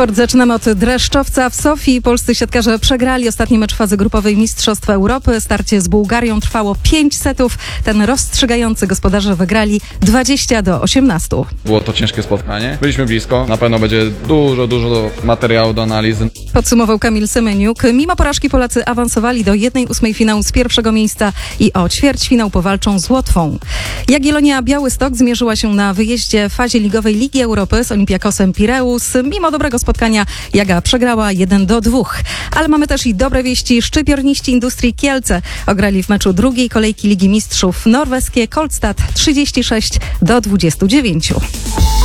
Sport zaczynamy od Dreszczowca. W Sofii polscy siatkarze przegrali ostatni mecz fazy grupowej Mistrzostw Europy. Starcie z Bułgarią trwało 5 setów. Ten rozstrzygający gospodarze wygrali 20-18. Było to ciężkie spotkanie. Byliśmy blisko. Na pewno będzie dużo materiału do analizy. Podsumował Kamil Semeniuk. Mimo porażki Polacy awansowali do 1/8 finału z pierwszego miejsca i o ćwierćfinał powalczą z Łotwą. Jagiellonia Białystok zmierzyła się na wyjeździe w fazie ligowej Ligi Europy z Olympiakosem Pireus. Mimo dobrego spotkania Jaga przegrała 1-2. Ale mamy też i dobre wieści. Szczypiorniści Industrii Kielce ograli w meczu drugiej kolejki Ligi Mistrzów norweskie Kolstad 36-29.